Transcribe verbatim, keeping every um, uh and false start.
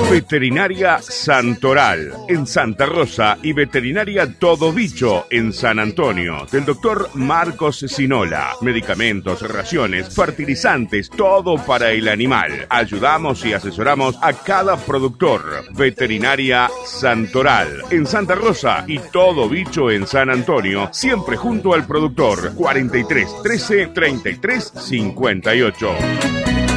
Veterinaria Santoral en Santa Rosa y Veterinaria Todo Bicho en San Antonio del doctor Marcos Sinola. Medicamentos, raciones, fertilizantes, todo para el animal. Ayudamos y asesoramos a cada productor. Veterinaria Santoral en Santa Rosa y Todo Bicho en San Antonio, siempre junto al productor. cuarenta y tres trece treinta y tres cincuenta y ocho.